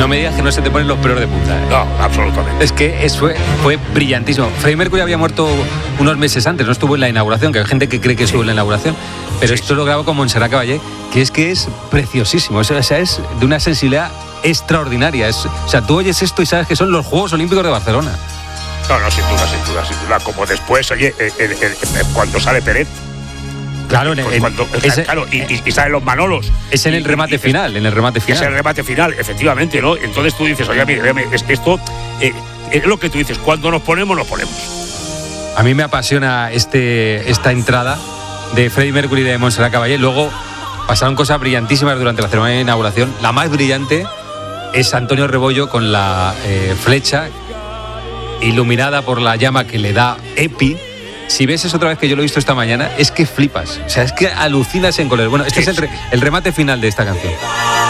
no me digas que no se te ponen los pelos de punta. No, absolutamente. Es que eso fue brillantísimo. Freddie Mercury había muerto unos meses antes, no estuvo en la inauguración, que hay gente que cree que estuvo en la inauguración, pero esto lo grabó con Montserrat Caballé, que es preciosísimo. O sea, es de una sensibilidad extraordinaria. O sea, tú oyes esto y sabes que son los Juegos Olímpicos de Barcelona. No, sin duda. Como después, oye, cuando sale Peret. Claro, y salen los Manolos. Es en el remate final, Es el remate final, efectivamente, ¿no? Entonces tú dices, oye, mira, es que esto es lo que tú dices, cuando nos ponemos. A mí me apasiona esta entrada de Freddie Mercury y de Montserrat Caballé. Luego pasaron cosas brillantísimas durante la ceremonia de inauguración. La más brillante es Antonio Rebollo con la flecha iluminada por la llama que le da Epi. Si ves eso otra vez, que yo lo he visto esta mañana, es que flipas. O sea, es que alucinas en colores. Bueno, este es el remate final de esta canción.